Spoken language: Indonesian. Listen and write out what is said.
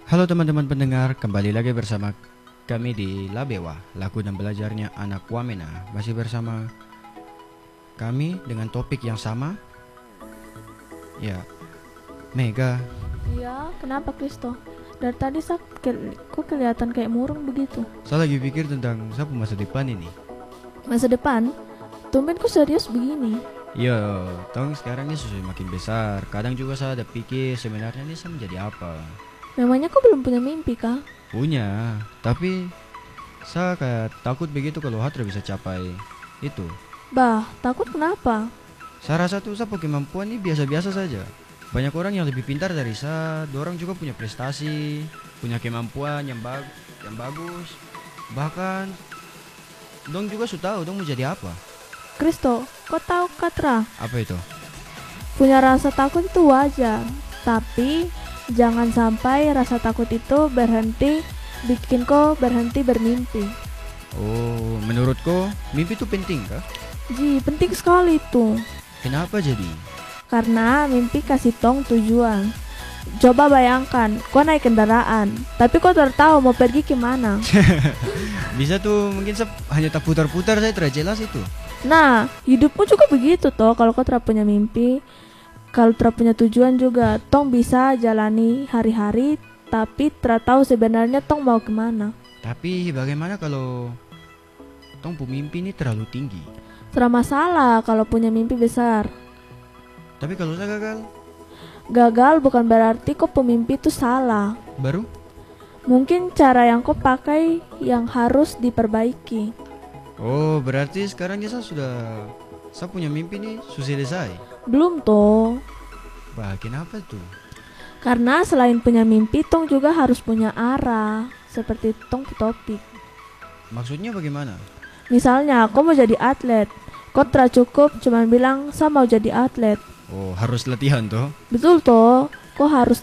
Halo teman-teman pendengar, kembali lagi bersama kami di Labewa, laku dan belajarnya anak Wamena. Masih bersama kami dengan topik yang sama. Ya, Mega. Iya, kenapa Kristo? Dari tadi kok kelihatan kayak murung begitu. Saya lagi pikir tentang siapa masa depan ini. Masa depan? Tumben kok serius begini. Ya, tong sekarang ini sudah makin besar. Kadang juga saya ada pikir sebenarnya ini saya menjadi apa. Memangnya kok belum punya mimpi kah? Punya, tapi saya kayak takut begitu kalau Hatra bisa capai itu. Bah, takut kenapa? Saya rasa tuh saya pakai kemampuan ini biasa-biasa saja. Banyak orang yang lebih pintar dari saya, dorang juga punya prestasi, punya kemampuan yang bagus. Bahkan dong juga sudah tahu dong mau jadi apa. Kristo, kau tahu Katra? Apa itu? Punya rasa takut itu wajar, tapi jangan sampai rasa takut itu bikin kau berhenti bermimpi. Oh, menurutku mimpi itu penting kah? Penting sekali itu. Kenapa jadi? Karena mimpi kasih tong tujuan. Coba bayangkan, kau naik kendaraan, tapi kau tidak tahu mau pergi kemana. Bisa tuh mungkin hanya tak putar-putar saya tidak jelas itu. Nah, hidupmu juga begitu toh. Kalau kau tidak punya mimpi, kalau tidak punya tujuan juga, tong bisa jalani hari-hari, tapi tidak tahu sebenarnya tong mau kemana. Tapi bagaimana kalau tong mimpi ini terlalu tinggi? Tidak masalah kalau punya mimpi besar. Tapi kalau saya gagal? Gagal bukan berarti kau pemimpi itu salah. Baru? Mungkin cara yang kau pakai yang harus diperbaiki. Oh, berarti sekarang saya punya mimpi nih sudah selesai. Belum toh. Wah, kenapa tuh? Karena selain punya mimpi, tong juga harus punya arah. Seperti tong topik. Maksudnya bagaimana? Misalnya, kau mau jadi atlet. Kau tidak cukup cuma bilang, saya mau jadi atlet. Oh, harus latihan toh? Betul toh. Kau harus